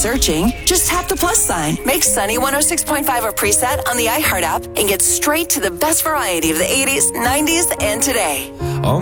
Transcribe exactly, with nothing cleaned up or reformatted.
searching, just tap the plus sign. Make Sunny one oh six point five a preset on the iHeart app and get straight to the best variety of the eighties, nineties, and today.